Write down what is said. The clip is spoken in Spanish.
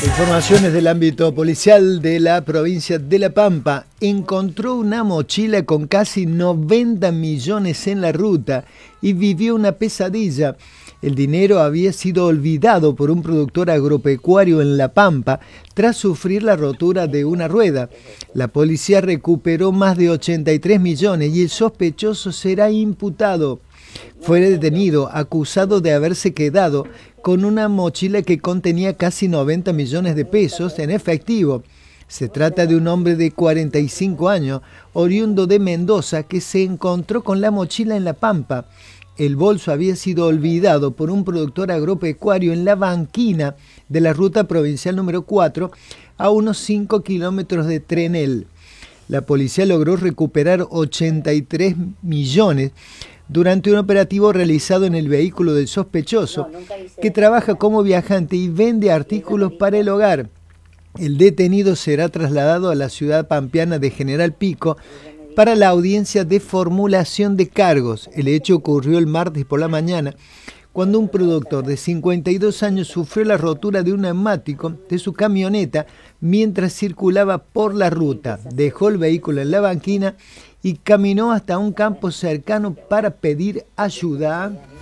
Informaciones del ámbito policial de la provincia de La Pampa. Encontró una mochila con casi 90 millones en la ruta y vivió una pesadilla. El dinero había sido olvidado por un productor agropecuario en La Pampa tras sufrir la rotura de una rueda. La policía recuperó más de 83 millones y el sospechoso será imputado. Fue detenido, acusado de haberse quedado con una mochila que contenía casi 90 millones de pesos en efectivo. Se trata de un hombre de 45 años, oriundo de Mendoza, que se encontró con la mochila en La Pampa. El bolso había sido olvidado por un productor agropecuario en la banquina de la ruta provincial número 4, a unos 5 kilómetros de Trenel. La policía logró recuperar 83 millones durante un operativo realizado en el vehículo del sospechoso, que trabaja como viajante y vende artículos para el hogar. El detenido será trasladado a la ciudad pampeana de General Pico para la audiencia de formulación de cargos. El hecho ocurrió el martes por la mañana, cuando un productor de 52 años sufrió la rotura de un neumático de su camioneta mientras circulaba por la ruta. Dejó el vehículo en la banquina y caminó hasta un campo cercano para pedir ayuda.